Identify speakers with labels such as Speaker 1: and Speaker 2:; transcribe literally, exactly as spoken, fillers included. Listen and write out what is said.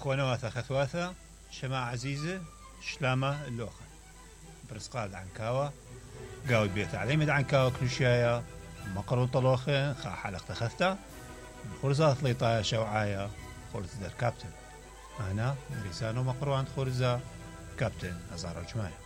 Speaker 1: خونا خثواثة شما عزيزة شلامة اللوخة برسقال عنكاوة قاود بيت عليمد عنكاوة كنشايا مقرون طلوخة خا حلق تخثتا خرزة ثليطايا شوعايا خرزة در كابتن أنا ريسانو مقروان خرزة كابتن أزار الجماية